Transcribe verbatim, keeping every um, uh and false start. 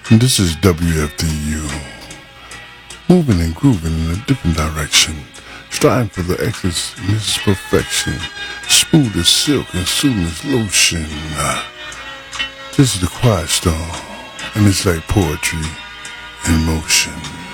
This is W F D U, moving and grooving in a different direction, striving for the excellence and this is perfection, smooth as silk and soothing as lotion. Uh, this is the Quiet Storm, and it's like poetry in motion.